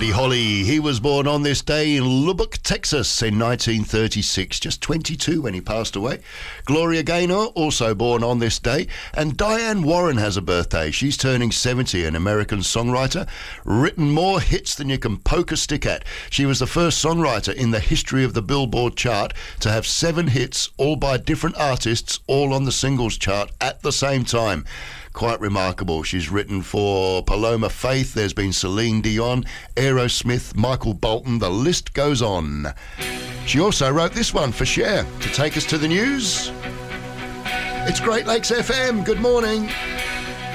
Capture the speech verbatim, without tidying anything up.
Buddy Holly, he was born on this day in Lubbock, Texas in nineteen thirty-six, just twenty-two when he passed away. Gloria Gaynor, also born on this day. And Diane Warren has a birthday. She's turning seventy, an American songwriter, written more hits than you can poke a stick at. She was the first songwriter in the history of the Billboard chart to have seven hits, all by different artists, all on the singles chart at the same time. Quite remarkable. She's written for Paloma Faith, there's been Celine Dion, Aerosmith, Michael Bolton, the list goes on. She also wrote this one for Cher to take us to the news. It's Great Lakes F M, good morning.